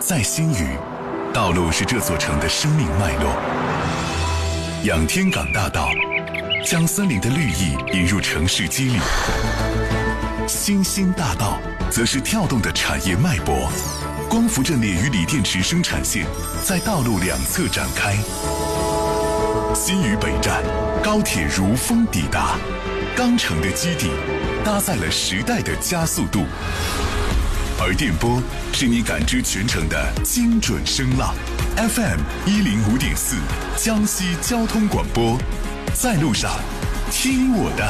在新余，道路是这座城的生命脉络。仰天港大道将森林的绿意引入城市肌理，新兴大道则是跳动的产业脉搏。光伏阵列与锂电池生产线在道路两侧展开。新余北站，高铁如风抵达，钢城的基地搭载了时代的加速度，而电波是你感知全城的精准声浪。FM 105.4，江西交通广播，在路上听我的。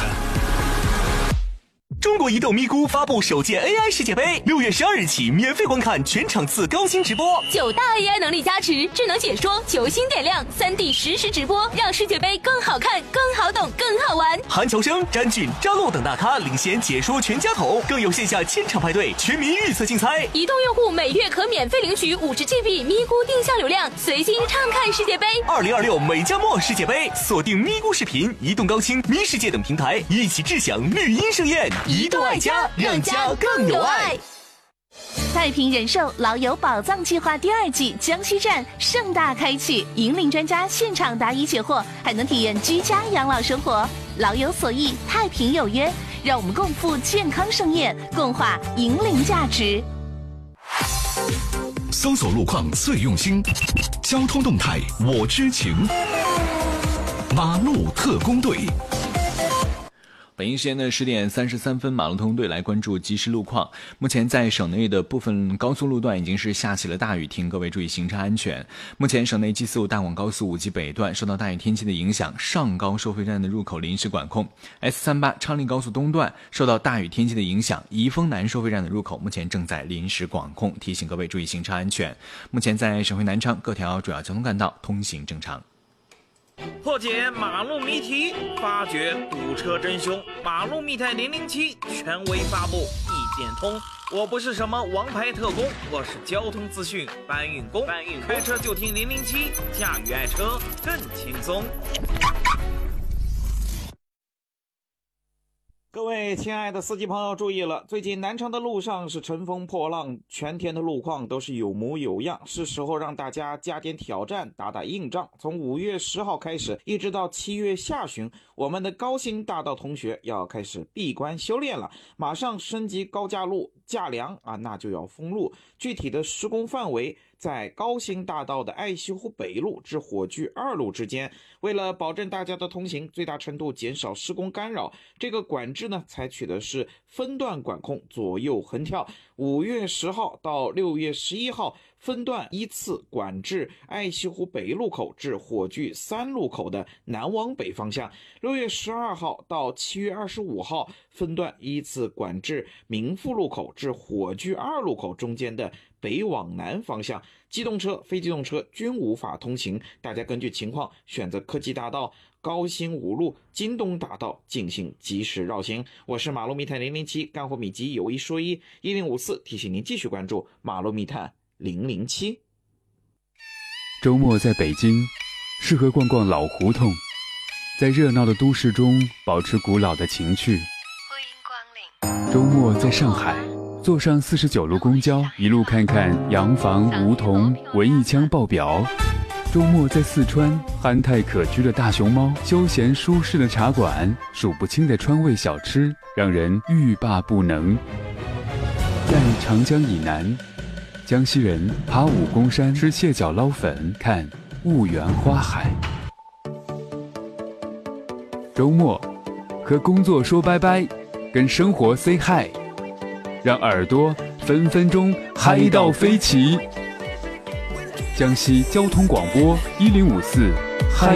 中国移动咪咕发布首届 AI 世界杯，6月12日起免费观看全场次高清直播 ，9大 AI 能力加持，智能解说，球星点亮，3D 实时直播，让世界杯更好看、更好懂、更好玩。 韩乔生、詹俊、张璐等大咖领衔解说全家桶，更有线下千场派对、全民预测竞猜。 移动用户每月可免费领取50GB 咪咕定向流量，随心畅看世界杯。 2026美加墨世界杯，锁定咪咕视频、移动高清、咪世界等平台，一起智享绿茵盛宴。移动爱家，让家更有爱。 太平人寿老友宝藏计划第2季江西站盛大开启，引领专家现场答疑解惑，还能体验居家养老生活。老有所益，太平有约，让我们共赴健康盛宴，共话引领价值。 搜索路况最用心，交通动态我知情。马路特工队。 北京时间的10点33分，马路特工队来关注即时路况。目前在省内的部分高速路段已经是下起了大雨，请各位注意行车安全。目前省内 G45大广高速5级北段受到大雨天气的影响，上高收费站的入口临时管控。S38昌黎高速东段受到大雨天气的影响，宜丰南收费站的入口目前正在临时管控，提醒各位注意行车安全。目前在省会南昌各条主要交通干道通行正常。 破解马路谜题，发掘堵车真凶。马路密探007权威发布，一点通。我不是什么王牌特工，我是交通资讯搬运工。开车就听007，驾驭爱车更轻松。各位亲爱的司机朋友注意了，最近南昌的路上是乘风破浪，全天的路况都是有模有样，是时候让大家加点挑战，打打硬仗。从5月10号开始，一直到7月下旬，我们的高新大道同学要开始闭关修炼了，马上升级高架路架梁啊，那就要封路。具体的施工范围在高新大道的爱西湖北路至火炬2路之间。为了保证大家的通行，最大程度减少施工干扰，这个管制呢采取的是分段管控，左右横跳。5月10号到6月11号分段依次管制爱西湖北路口至火炬3路口的南往北方向。6月12号到7月25号分段依次管制民富路口至火炬2路口中间的北往南方向，机动车、非机动车均无法通行，大家根据情况选择科技大道、高新5路、京东大道进行及时绕行。我是马路密探007，干货秘籍有一说一，1054提醒您继续关注马路密探007。 周末在北京，适合逛逛老胡同，在热闹的都市中保持古老的情趣。 欢迎光临。 周末在上海，坐上49路公交，一路看看洋房、梧桐、文艺腔爆表。周末在四川，憨态可掬的大熊猫，休闲舒适的茶馆，数不清的川味小吃，让人欲罢不能。在长江以南，江西人爬武功山，吃蟹脚捞粉，看婺源花海。周末和工作说拜拜，跟生活 say hi， 让耳朵分分钟嗨到飞起。江西交通广播1054